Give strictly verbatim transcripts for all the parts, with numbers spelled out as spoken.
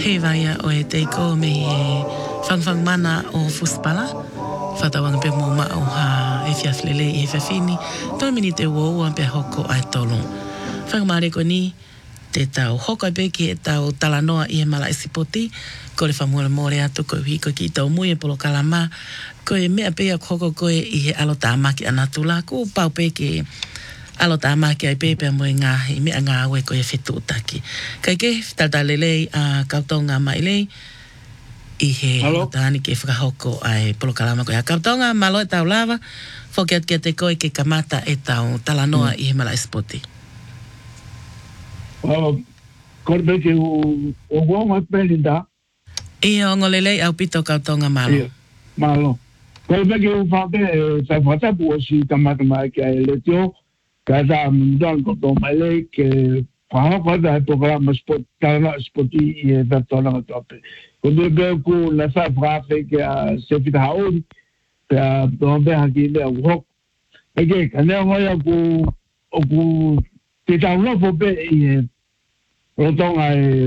He vaia o e te ko me he whangwhang mana o Fuspala. Whatawanga pe mō ma o ha e fiaflele i he whawhini. Toi mini te wō pe hoko ai tolo. Whangamare ko ni te tau hoko pe ki e tau talanoa i he mala e sipoti. Ko le whamura mōre atu ko hiko ki tau mui e polo kalama. Ko e mea pe a hoko koe i he alo tāmaki anatula. Ko pau pe ki alo tāmaki ai pepe mo i ngahi, mea ngā aue ko e whetu utaki. Kai ke, taltalelei a kautonga mai lei, i he tāni ke whakahoko ai polo kalama koe a kautonga, malo e tau lava, whoke at kia te koe ke kamata e tau talanoa mm. i he mala espoti. Uh, Korbe ke o wonga pelinda. I o ngolelei au pito kautonga malo. Yeah. Malo. Korbe ke o whake, sai whatapu o si kamata mai ki ai le teo, kada mundon ko to male ke pa ko da programa sport tana sporti e da tona tope ko de be ku la sa frafe ke se fit haul pe do be ha ki le ho e ke kana mo ya ku o ku te ta no fo be e o ton ai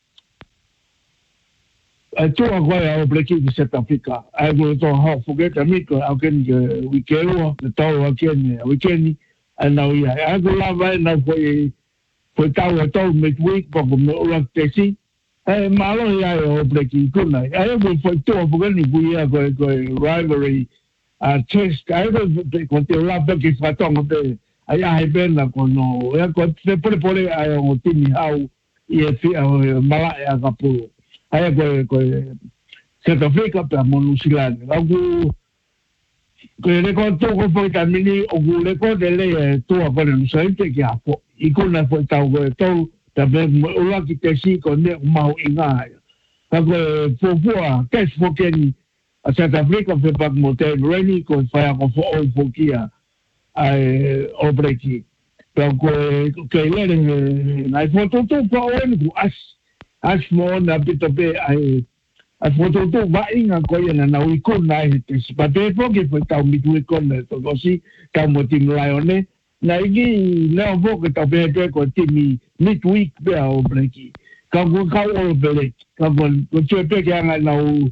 a to a gua o bleki de South Africa ai go to ha forget amico au ken we kero the to a ken we ken and now yeah I go lava na foi foi tau tau midweek por me o tesi eh malo ya o bleki kuna ai go foi to por ni buia go go rivalry a test ai go con te lava que fa tongo de ai ai bena con no e ko se pole pole ai o tini au e fi mala e akapu ai go go South Africa per monusilane go ko le ko to ko foi tamini o le ko de le to a pone no saite ki apo i ko na foi tau go to ta be o la ki te si ko ne mau inga ta go fo fo a ke fo ke ni a South Africa fe pa mo te reni ko fa ko fo o fo ki a ai o breki ta ko ke le na fo to to pa o ni as as mo na bito be ai a foto to va inga ko yana na u ko na te pa te po ke foi tau mitu e kon to kosi ka mo tim laione na igi na vo ke ta be te ko timi mitu week be o breki ka go ka o bele ka go ko che pe ke nga na u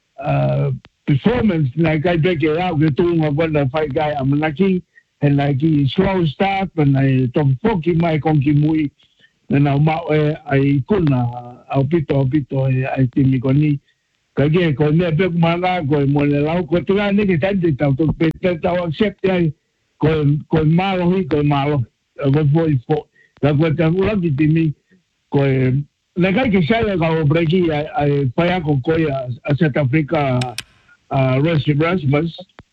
performance na ka be ke a ke tu nga go na fai guy am na ki and like slow start and I to foki mai kon ki mui na ma ai kuna au pito pito ai timi koni kage ko ne pe mala ko mo le lau ko tua ne ke tante tau to pe tau accept ai ko ko malo hi ko malo ko foi fo la ko ta ula ki timi ko le kai ke sale ka o breki ai fa ko ko a South Africa a Russia Rasmus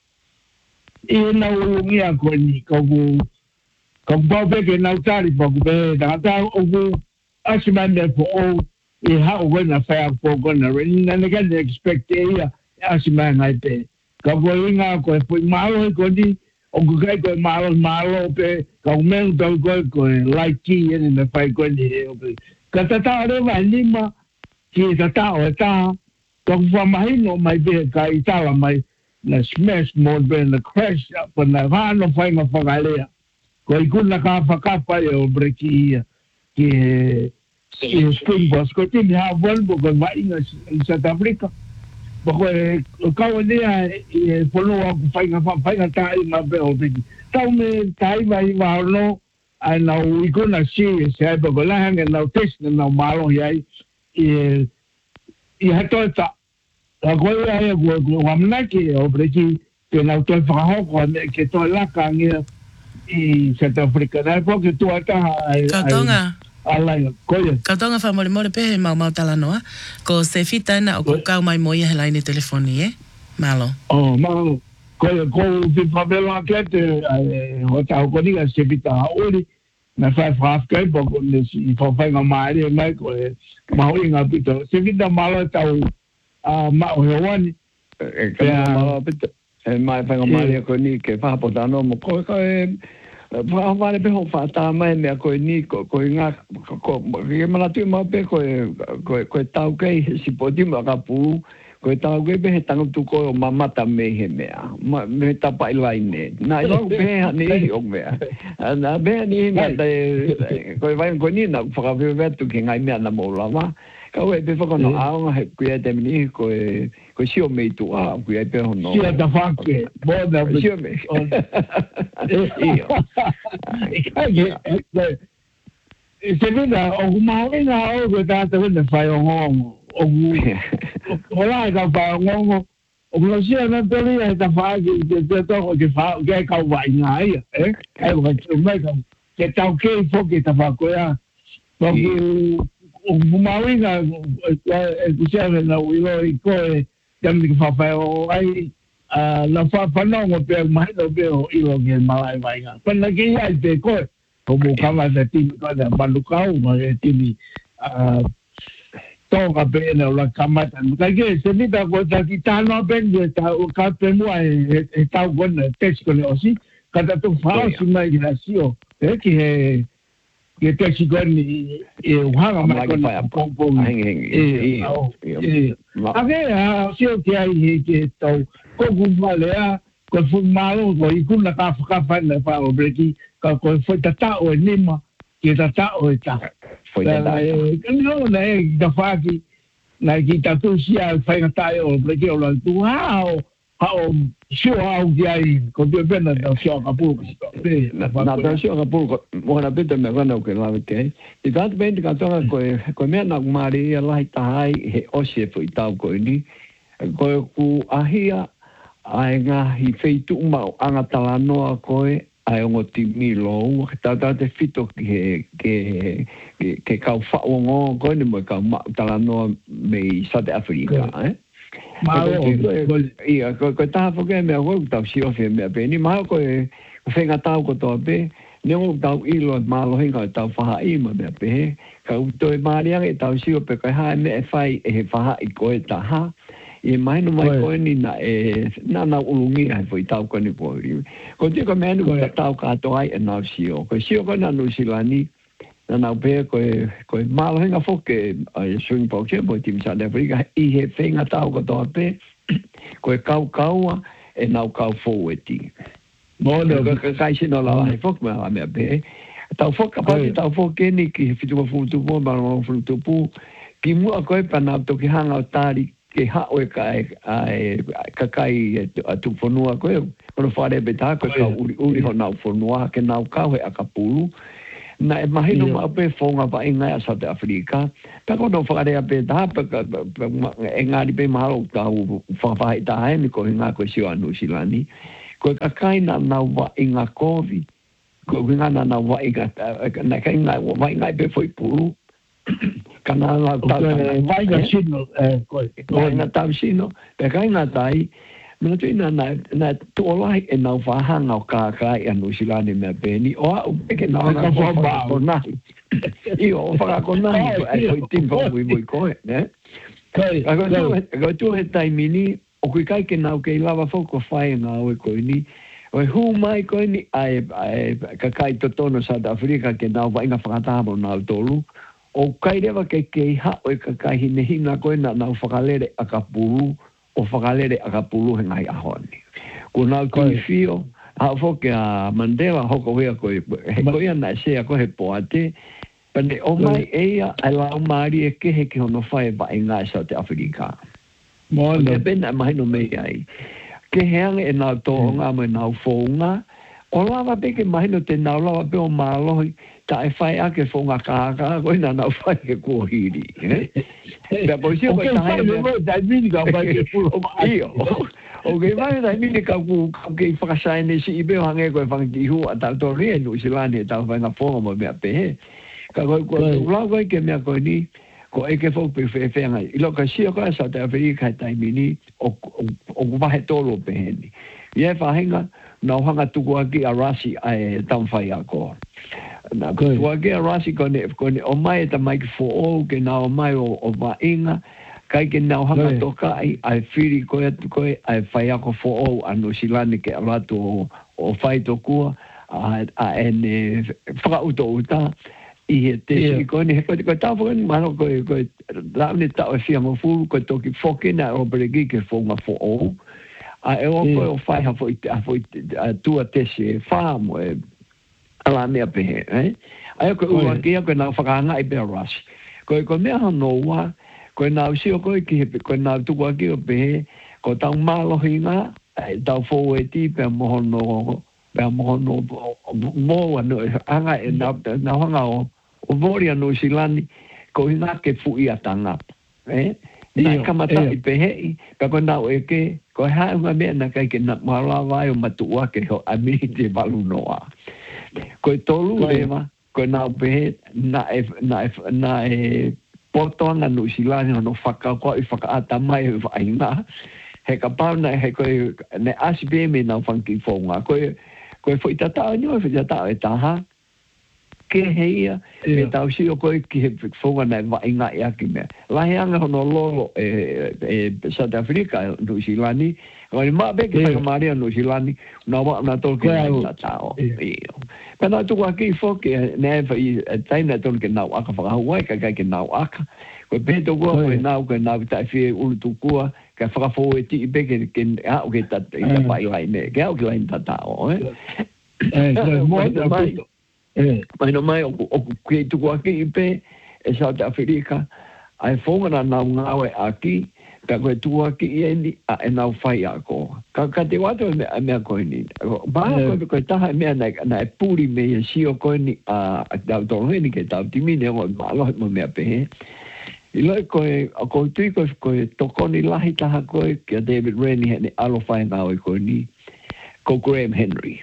e na u ngia ko ni ko ko ba be ke na tari pa ko be da ta o asimande po o e ha o na fa po ko na rin na ga ne expect e asimanga pe ka ko inga ko po malo ko di o ko kai ko malo malo pe ka men do ko ko like ki en na fa ko ni o ka ta ta re va lima ki ta ta o ta ko fa mai no mai be ka i ta la mai na smash mo be na crash pa na va no fa ma fa galea ko i kun na ka fa ka pa o breki ki e Springboks ko tin ha bon bo ko mai in South Africa bo ko ka o dia e polo a fai nga fai nga tai ma be o bi tau me tai vai va no ai na i ko na si se bo ko la hanga na test na malo ai e i ha to ta ko ia e go go amna ki o breki ke na to fa ho ko ke to la ka ngi i South Africa na po ke tu ata Kautonga Alai, koia. Kautonga wha mole mole pehe mau mau talanoa. Ko se fita ina o ko kau mai moia he laine telefoni, eh? Malo. Oh, malo. Koia, ko te pavelo akete, ho tau koninga se fita haori, na whai whaafkai, poko i whawhainga maari e mai, ko e maho inga pito. Se fita malo tau mao he wani. E kama malo pito. E mai whainga maari e ko ni ke whahapotano mo ko e Fa vale pe ho fa ta mai me ko ni ko ko nga ko ke mala tu ma pe ko ko ko tau ke si podi ma ka pu Ko ta ko be tang tu ko mama ta me he me ma me ta pa lai ne na no be ni o me na be ni na de ko vai ko ni na fa be be tu ke ngai me na mo la ma ka we be fa ko no a he ku e te ni ko ko si o me tu a ku e pe no si da fa ke bo da si o me io se veda o ma venga o ko ta te ne fa o ngo o o la ka fa ngo o no si na te ri ta fa ki te to ke fa ke ka wa ngai eh ai ko te me ka ke ta ke fo ke ta fa ko ya ko o ma venga e ku se na wi lo i ko e tam ki fa fa o ai la fa fa no mo pe mai no pe o i lo ke ma vai nga pa na ke ya te ko como kama de timi ko de balukau ma de timi toga pena la kamata ka ke se ni ta ko ta ki ta no ben de ta o ka pe mo e ta ko na text ko le osi ka ta to fa si mai grasio e ki he ke te si ko ni e wa ma ko na po po e e a ke a si o ke ai ke to ko ku vale a ko fu malo ko i ku na ka fa fa na fa o breki ka ko foi tata o nima que tata o ta foi tata no na da faki na ki tatu sia fai na tai o porque o la tu hao hao sio au ai ko be bena da sio ka pu na da sio ka pu mo na bete me vana ko la ke i da bente ka to ko ko me na mari la tai he o se foi ta ko ni ko ku ahia ai nga hi feitu ma anga tala no ko ai o ti milo ta ta te fito ke ke ke ka fa o ngo ko ni mo ka ma tala no me South Africa eh ma o ia ko ko ta fo ke me o ta si o fe me pe ni ma ko fe nga ta ko to pe ne o ta i lo ma lo hinga ta fa i ma me pe ka u to ma ria ke ta si o pe ka ha me fai e fa i ko ta ha e mai no mai ko ni na e na na ulungi ai foi tau ko ni po ri ko te ko menu ka tau ka to ai na si o ko si o ko na no si lani na na pe ko ko malo hinga fo ke ai swing po che po tim sa de friga i he fenga tau ko to pe ko kau kau e na kau fo eti mo no ka kai si no la ai fo ma me pe tau fo ka pa tau fo ke ni ki fitu fo tu po ma fo tu pu ki mu ko pa na to ki hanga tari ke ha o ka ai ka kai tu fonua ko ko fare beta ko ka uri uri ho na fonua ke na ka ho akapulu na e mai no ma pe fonga pa inga sa South Africa ta ko no fare beta pa e ngari pe ma o ta u fa fa ta ai ni ko inga ko si anu silani ko ka kai na na wa inga kovi ko inga na na wa inga na kai na wa inga pe foi pulu kana la ta vai ga sino ko ko na ta sino pe kai na tai me tu na na na to like e na fa hanga ka ka e no silani me pe ni o ke na na fa ba na io fa ko na e foi tempo muy muy ko ne kai agora tu tu he tai mini o ku kai ke na ke lava foco fai na o ko ni o hu mai ko ni ai ka kai to tono South Africa ke na va inga fa ta mo na tolu o kai rewa ke ke ha o ka kai hine hina koe na na whakalere a ka pulu o whakalere a ka pulu he ngai ahoni. Ko nau ki fio, a whoke a Mandela hoko wea koe, he koe ana se a koe he poate, pane o mai eia a lau maari e ke he ke hono whae ba e ngai South Africa. Moana. Ke pena mai no mei ai. Ke heange e nau tō ngā mai nau whounga, o lawa peke mai no te nau lawa pe o mālohi, ta e fai ake fonga kaka ko ina na fai ke ko hiri eh da poisi ko ta hai mo da mini ka ba ke pu io o ke vai da mini ka ku ke fa sai ne si be hange ko fa di hu ata to re no si lani ta fa na fonga mo me pe ka ko ko la ko ke me ko ni ko e ke fo pe fe fe ngai i lo ka si ko sa ta fe ka ta mini o o ku va he to lo pe ni ye fa hinga na hanga tu ko ki arasi ai tam fai ako na ko ke rasi ko ne ko ne o mai ta mai fo o ke na o mai o o va inga kai ke na hanga toka ai ai firi ko ko ai fai ako fo o anu silani ke rato o fai to ku a a en fra uto uta I te si ko ni ko ko ta fo ni mano ko ko la ni ta o si mo fu ko to ki fo ki na o bregi ke fo ma fo o a e o ko fai ha fo a fo tu a te si fa mo e ala me pe eh ai ko o ki ko na fa nga i be rush ko ko me ha no wa ko na si o ko ki ko na tu ko ki o pe ko ta ma lo hinga ai ta fo e ti pe mo no pe mo no mo no anga e na na hanga o o vori no silani ko ina ke fu ia tanga eh na kamata i pe he ka ko na e ke ko ha ma me na kai ke na ma la vai o matua ke ho a mi te balu noa ko tolu lema ko na pe na e na e na e poto na no silani no faka ko i faka ata mai vai na he ka pa na he ko ne asbe me na fanki fonga ko ko foi tata no foi tata e taha ke heia e tau si o koe ki he whonga nei wa inga i aki mea. Lahi anga hono lolo e, e South Africa, New Zealandi, o ni maa beke whanga maria New Zealandi, na wa na tolke nei na tao. Pena tuku aki whoke, ne e whai taina tolke nau aka whakahauai, ka kai ke nau aka. Koe peto kua, koe nau, koe nau tai whie ulu tukua, ka whakafo e ti i beke ke hao ke tata, i ka pai lai ne, ke hao ke lai na tao. Eh, koe mai. Mai no mai o ke tuku aki i pe e South Africa ai whongana nau ngawe aki ka koe tuku aki i endi a e nau whai ako ka, ka te wato e mea, mea koe ni maha koe koe taha e mea na e puri me e sio koe ni a tau tonu heni ke tau timine o maalohe mo mea pehe i loi koe a koe tui koe koe tokoni lahi taha koe kia David Rennie hene alo whai ngawe koe ni ko Graham Henry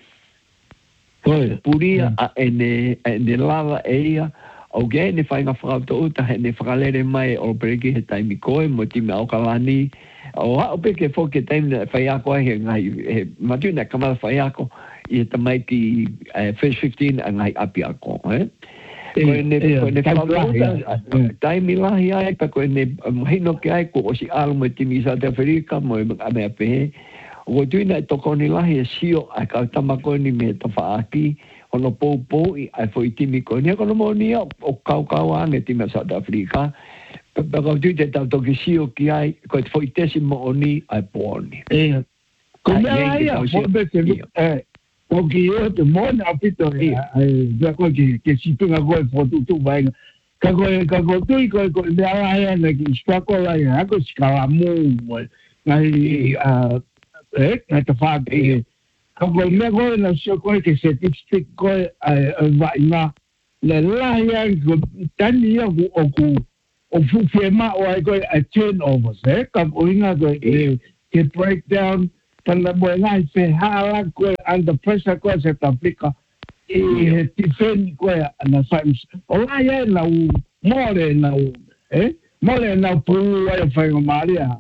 puria a ene ene lava eia o ge ne fai nga frauta uta ne fralere mai o breki he taimi koe mo timi au kalani o ha o peke fo ke taimi fai ako he ngai he matuna kamala fai ako i ta mai ki Fish fifteen ngai api ako eh ko ne ko ne frauta taimi lahi ai pa ko ne hino ke ai ko o si al mo timi South Africa mo ame ape o tuina e toko ni lahi e sio a ka tamako ni me ta whaaki ono pou pou i ai fo i timi ko ni kono mo ni o kau kau ange timi South Africa pa ka tuina tau toki sio ki ai ko e fo i tesi mo oni ai poni e ko me ai a mo be ke e o ki e te mo na pito e ja ko ki ke si tunga ko e fo tu tu vai ka ko ka ko tu ko ko me ai na ki spako la ya ko skala mo ngai a eh na te whaake ka koe mea koe na sio koe ke se tipstick koe a wainga le lahi ai ko tani ia ku o ku o fuwhie ma o ai koe a turnovers eh ka koe inga koe ke ke breakdown tanda moe ngai whe hala koe under pressure koe se ta Afrika e he tifeni koe na whaims o lahi ai na u more na u eh more na puru ai o whainga maria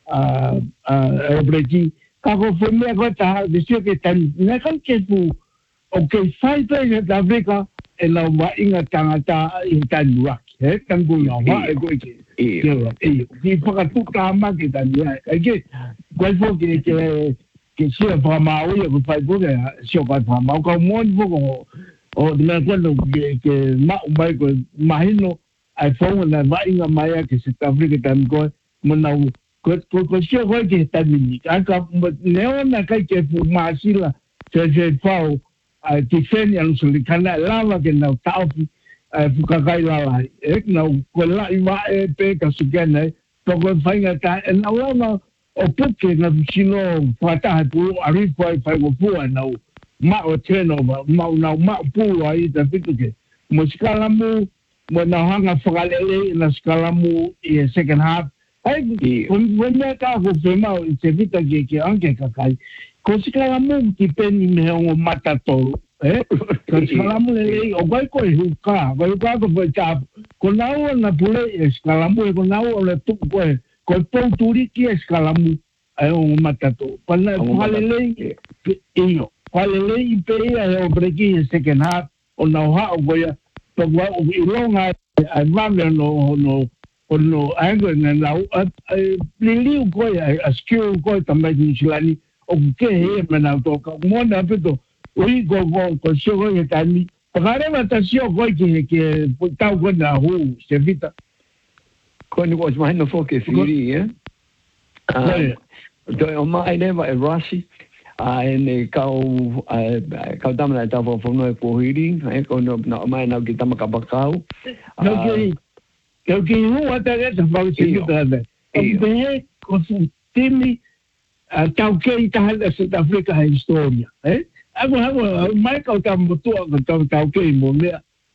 a a breki ka ko fo me ko ta de sio ke tan na kan ke fu o ke fai pe e da Africa e la wa inga tanga ta in tan rock he kan go na wa e go ke e e ki fo ka tu ka ma ke tan ya e ke ko fo ke ke ke sio fa ma o ye ko fai go ke sio ka fa ma ko mo ni fo ko o de na ko no ke ke ma mai ko mahino ai fo na wa inga mai ke se ta Africa tan go mo na ko ko ko sio ko ke ta mini aka neona kai ke fu masila se se fau a tifeni an suli kana lava ke na tau fu ka kai la e na ko la i wa e pe ka sugana to ko fainga ta na lava o puke na sino fata pu ari ko fa ko pu na ma o turnover ma na ma pu ai ta fituke mo skala mu mo na hanga fagalele na skala mu i second half ai when when me ka ko fema o se vita ke ke anke ka kai ko si kala mo ki peni me o matato eh ko si kala mo le o vai ko hu ka vai ka ko vai ta ko na o na pule es kala mo ko na o le tu ko ko to turi ki es kala mo ai o matato pa na pale le io pale le i pe ai o breki se ke na o na ha o goya to wa o longa ai va no no ono ango na lau a liliu koe a skill koe tamai ni silani o ke he mana to ka mo na peto oi go go ko sio ko tani Pagare matasio ko ke ke tau ko na hu se vita. Ko ni was mai no fo ke firi eh. Ah, do o mai ne vai rasi. Ah, ne kau kau tama na tau fo no ko hiri, e ko no na mai na ki tama ka bakau. No ke ke ke hu ata ke ta fa se vita ne. Be ko timi a tau ke ta hala South Africa historia, eh? Ako ako mai kau tam motua ko tau tau ke mo le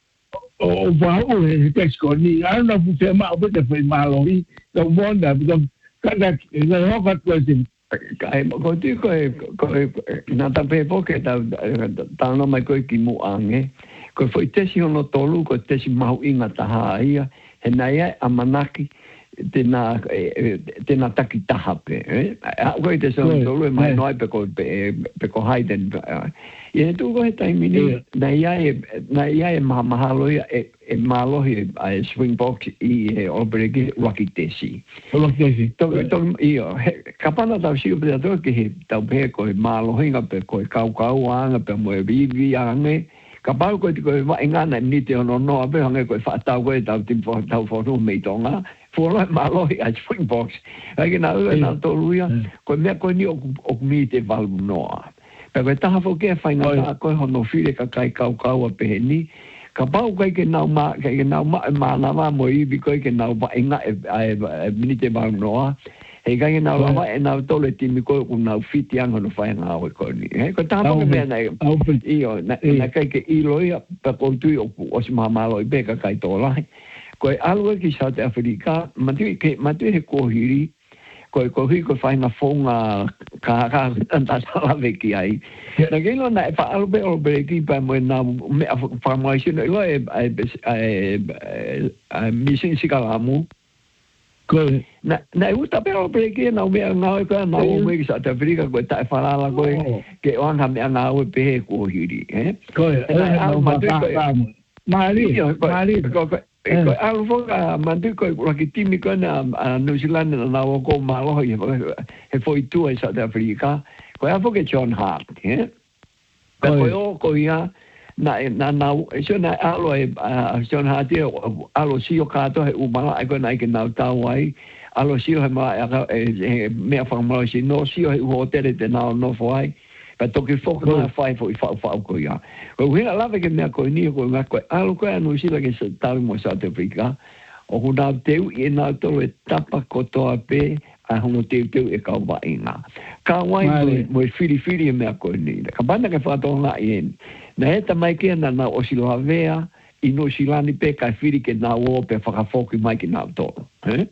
o vau e ke sko ni ana fu te ma o te foi malo i to bonda ko kada na ho ka question kai ko ti ko ko na ta pe po ke ta ta no mai ko ki mu ange ko foi te si ono tolu ko te si mau inga ta ha ia he na ia amanaki tena tena takitaha pe eh a ko te so tolu mai noi pe ko pe ko haiden e tu ko ta mini na ia na ia ma mahalo e e malo he a Springbok i e obregi Rokitesi Rokitesi to to io kapana ta si pe to ke ta pe ko malo hinga pe ko kau kau anga pe mo vi vi anga kapal ko ko va engana ni te no no pe hanga ko fa ta ko ta tim fo ta fo no me tonga fo la malo a Springboks ai na na to luia ko me ko ni o mi te val no pe ta fo ke fa na ko ho no file ka kai kau kau pe ni ka pau kai ke na ma ke na ma ma na ma mo i bi ko ke na va enga e mi te val no e kai na la ma na to le ti mi ko na fiti anga no fa nga o ko ni e ko ta fo me na io na kai ke i loia pe ko tu o si ma ma lo be ka kai to la ko algo ki South Africa matu ke matu he ko hiri ko ko hi ko fa nga fonga ka ka tanta sala ve ki ai na ke no na fa albe o be ki pa mo na me fa mo si no e e mission sikalamu ko na na uta pero pe ke na me nga ko na o me ki South Africa ko ta fa la ko ke o nga me nga o pe ko hiri eh ko na matu ko mari mari ko ko alvo ka mandu ko ki timi ko na New Zealand na o ko malo he he foi tu e South Africa ko alvo ke John Hart eh ko yo ko ya na na na so na alo e John Hart alo si o ka to he u mala ko na ke na ta wai alo si he ma me fa mo si no si o hotel de na no foi pa toki foka na fai fo i fa fa ko ya ko hina lava ke me ko ni ko nga ko alo ko anu sila ke sa tal mo South Africa o ko na teu i na to le tapa ko to ape a hono teu teu e ka ba ina ka wai mo fili fili me ko ni ka banda ke fa to na ien na eta mai ke na na o silo avea i no silani pe ka fili ke na o pe fa ka foki mai ke na to eh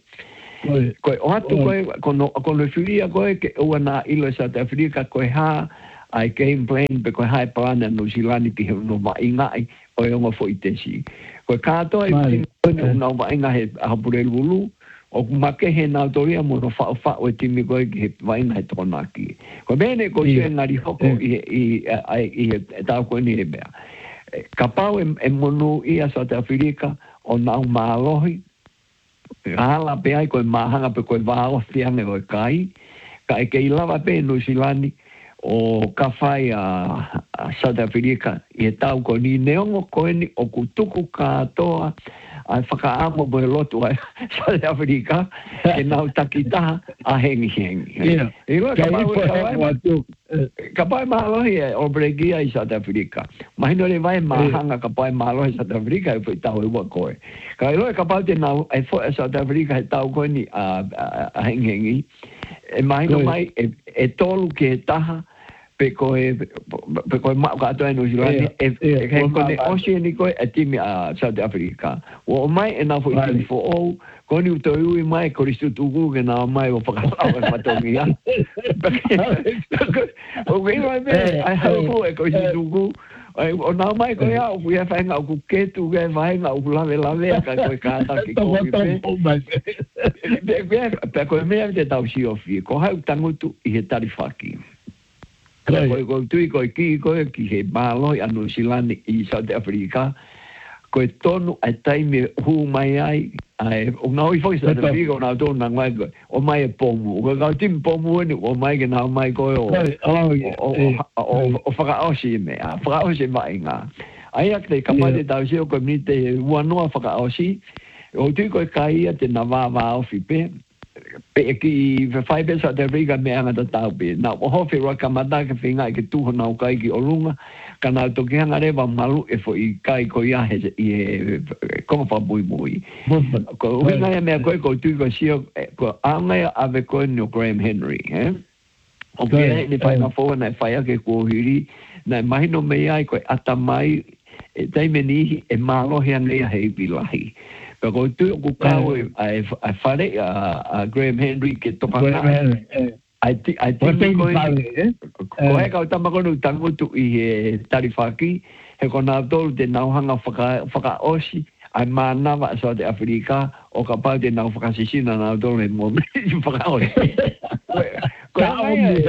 ko o atu ko ko ko le fili ko ke o na ilo South Africa ko ha ai game plan pe ko hai plan no silani ki no ma inga o yo fo itesi ko ka to e no ma inga he a pure lulu o ma ke he na toria mo no fa fa o timi ko ke vai na to na ki ko bene ko se na ri hoko i i ai i ta ko ni be ka pau e mono i a South Africa o na ma lohi ala pe ai ko ma hanga pe ko va o fianga ko kai kai ke lava pe no silani o ka fai a, a South Africa i e tau ko ni neongo ko ni o kutuku katoa a whakaamo mo lotu a South Africa e nau takita a hengi hengi. E roa ka pai mahalohi e o bregia i South Africa. Mahino le vai mahanga ka pai mahalohi South Africa e fai tau e ua koe. Ka roa ka pai te nau e fo e South Africa e tau ko ni a hengi hengi. E mahino mai e tolu ke taha pe ko e pe ko ma ka to no Zilani e e ko ne oceani ko e timi a South Africa o mai e na fo i fo o ko ni to i mai ko ristu tu ku ke na mai o pa ka pa to mi ya o ke mai be ai ha ko e ko ristu ku o na mai ko ya o ya fa nga ku ke tu ke vai nga u la la ve ka ko ka ta ki ko be be pe ko me te tau si o fi ko ha tangu tu i he tarifaki ko ko tu ko ki ko ki he malo ya no silani i South Africa ko tonu ai taimi hu mai ai ai o na i foi South Africa na to na mai o mai pomu o ga tim pomu ni o mai na mai ko o o o fa o si me a fa o si mai nga Ai ak te kamate tau sio ko mi te wanoa whaka osi. O tui koe kai a te na wā wā ofi pe. Pe ki whai pesa te riga me anga ta tau pe. Nā o hofi roa kamata ke whinga i ke tuho nau kai ki olunga. Ka nā toki hanga rewa malu e fo i kai ko ia he i e konga whapui mui. Ko uhinga e mea koe ko tui ko sio ko angai ave koe no Graham Henry. Eh? O kia ni whai ngā fōa nai whai ake kua hiri. Nai mahino me ai koe atamai e taimeni e mālohi anei a hei vilahi. Ka ko tu ku kau ai ai whare a Graham Henry ke toka ngai. Ai ti ai ti ko ko e ka tama ko nu tangu tu i e tarifaki he ko na tol de nau hanga whaka whaka osi ai mana wa so de Afrika o ka pa de nau whaka sisina na tol e mo whaka osi. Ko ai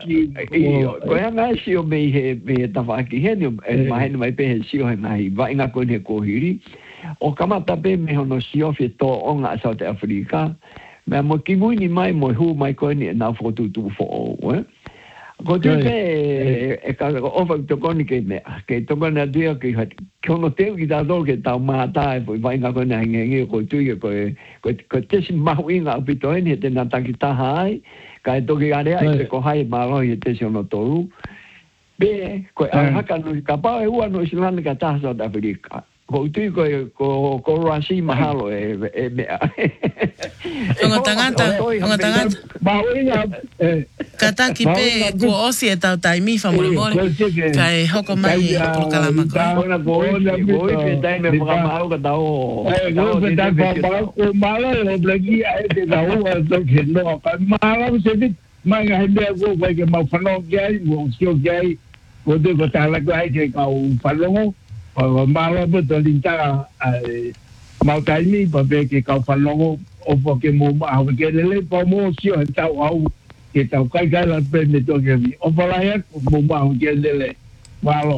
ko ai si o me he me tawaki he ni mai mai pe he si o mai va inga ko ne ko hiri. O kamata pe me hono siofi to onga South Africa me mo ki mui mai mo hu mai ko ni na foto tu fo eh ko tu pe e ka over to koni ke me ke to kona dia ke hat kono te ki da do ke ta mata e vai nga ko na nge ko tu ko ko ko te si ma winga pito ni te na ta ki ta hai ka to ki are ai ko hai ma ro ye te si no to be ko a haka no ka pa e ua no silana ka ta South Africa. Ko tu ko ko ko rasi mahalo e e me. Ngo tangata, ngo tangata. Ba oinga kata ki pe ko osi e tau tai mi fa mole mole. Kai hoko mai ko kalama ko. Ona ko ko pe dai me fa ma ka tao. Eh no pe dai fa ma ko mala lo blagi ai te da u so ke no pa mala se bit mai ga hende ko ko ke ma fa no gai mo sio gai ko de ko ta la gai ke ka u fa lo o mala beto lintara mau taimi pa pe ke ka whanongo o po ke mo ma ho ke lele pa mo sio e tau au ke tau kai kai la pe me to ke vi o pala ya mo ma ho ke lele walo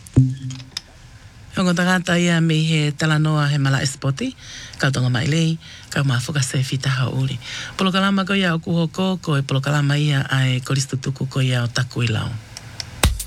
Hongo tangata ia me he talanoa he mala espoti ka tonga mai lei ka ma foka se fita hauri polo kalama ko ia o kuhoko ko e polo kalama ia ai koristutuku ko ia o taku i lao